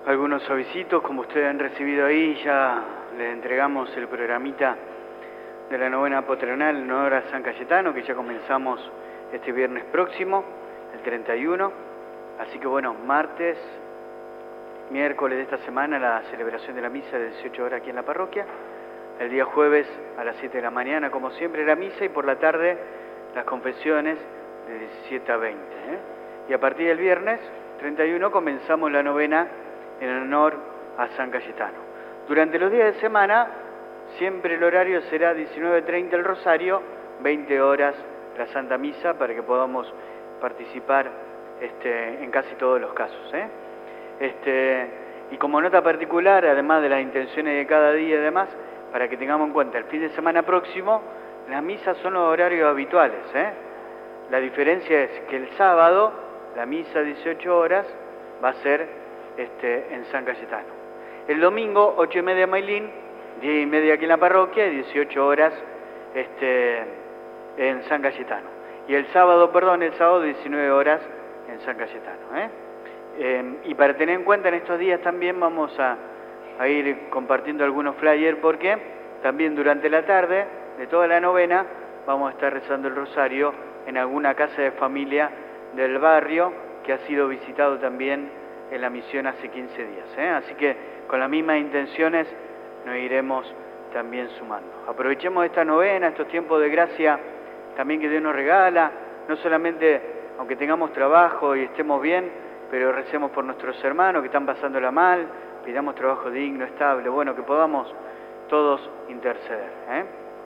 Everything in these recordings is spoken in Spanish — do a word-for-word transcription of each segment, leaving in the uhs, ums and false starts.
algunos avisitos, como ustedes han recibido ahí, ya les entregamos el programita de la novena patronal en honor a San Cayetano, que ya comenzamos este viernes próximo, el treinta y uno. Así que bueno, martes, miércoles de esta semana la celebración de la misa de dieciocho horas aquí en la parroquia. El día jueves a las siete de la mañana, como siempre, la misa, y por la tarde las confesiones de diecisiete a veinte. ¿eh? Y a partir del viernes treinta y uno comenzamos la novena en honor a San Cayetano. Durante los días de semana, siempre el horario será diecinueve treinta el rosario, veinte horas la Santa Misa, para que podamos participar este, en casi todos los casos. ¿eh? Este, y como nota particular, además de las intenciones de cada día y demás, para que tengamos en cuenta, el fin de semana próximo, las misas son los horarios habituales. ¿eh? La diferencia es que el sábado, la misa dieciocho horas, va a ser este, en San Cayetano. El domingo, ocho y media Mailín, diez y media aquí en la parroquia, y dieciocho horas este, en San Cayetano. Y el sábado, perdón, el sábado, diecinueve horas en San Cayetano. ¿eh? Eh, y para tener en cuenta, en estos días también vamos a, a ir compartiendo algunos flyers, porque también durante la tarde de toda la novena vamos a estar rezando el rosario en alguna casa de familia del barrio que ha sido visitado también en la misión hace quince días. ¿eh? Así que con las mismas intenciones nos iremos también sumando. Aprovechemos esta novena, estos tiempos de gracia también que Dios nos regala, no solamente aunque tengamos trabajo y estemos bien, pero recemos por nuestros hermanos que están pasándola mal, pidamos trabajo digno, estable, bueno, que podamos todos interceder. ¿eh?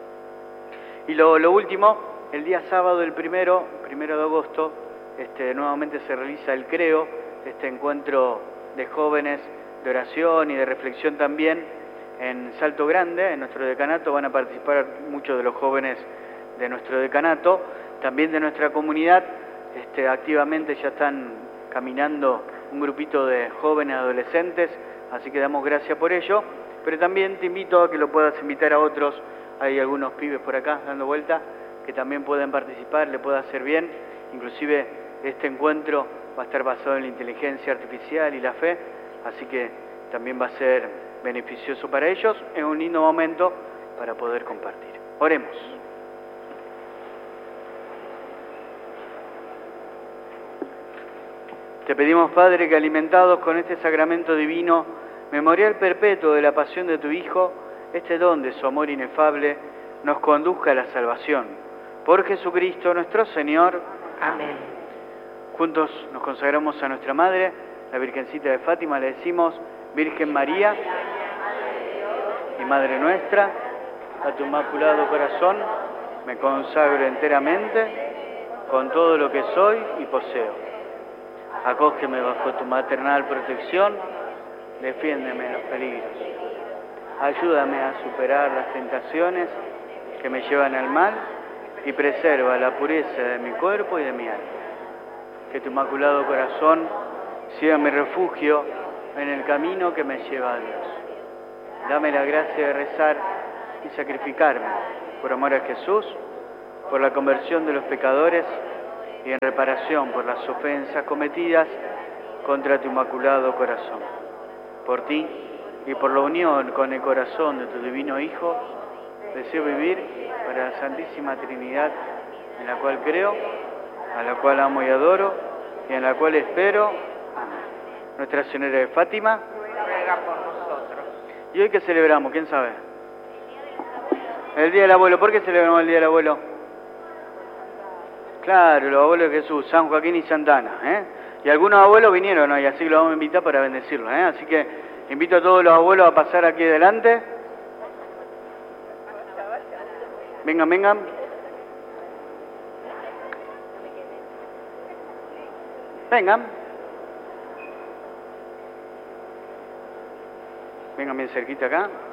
Y lo, lo último, el día sábado, el primero, primero de agosto, este, nuevamente se realiza el creo, este encuentro de jóvenes de oración y de reflexión también en Salto Grande. En nuestro decanato van a participar muchos de los jóvenes de nuestro decanato, también de nuestra comunidad. Este, activamente ya están caminando un grupito de jóvenes adolescentes, así que damos gracias por ello, pero también te invito a que lo puedas invitar a otros. Hay algunos pibes por acá dando vuelta que también pueden participar, le puede hacer bien. Inclusive este encuentro va a estar basado en la inteligencia artificial y la fe, así que también va a ser beneficioso para ellos. Es un lindo momento para poder compartir. Oremos. Te pedimos, Padre, que alimentados con este sacramento divino, memorial perpetuo de la pasión de tu Hijo, este don de su amor inefable, nos conduzca a la salvación. Por Jesucristo nuestro Señor. Amén. Juntos nos consagramos a nuestra Madre, la Virgencita de Fátima, le decimos: Virgen María y Madre nuestra, a tu inmaculado corazón me consagro enteramente, con todo lo que soy y poseo. Acógeme bajo tu maternal protección, defiéndeme en los peligros. Ayúdame a superar las tentaciones que me llevan al mal y preserva la pureza de mi cuerpo y de mi alma. Que tu inmaculado corazón sea mi refugio en el camino que me lleva a Dios. Dame la gracia de rezar y sacrificarme por amor a Jesús, por la conversión de los pecadores y en reparación por las ofensas cometidas contra tu inmaculado corazón. Por ti y por la unión con el corazón de tu divino Hijo, deseo vivir para la Santísima Trinidad, en la cual creo, a la cual amo y adoro, y en la cual espero. Amén. Nuestra Señora de Fátima, ruega por nosotros. ¿Y hoy qué celebramos? ¿Quién sabe? El Día del Abuelo. ¿Por qué celebramos el Día del Abuelo? Claro, los abuelos de Jesús, San Joaquín y Santana. ¿eh? Y algunos abuelos vinieron hoy, así que los vamos a invitar para bendecirlos. ¿eh? Así que invito a todos los abuelos a pasar aquí adelante. Vengan, vengan. Vengan. Vengan bien cerquita acá.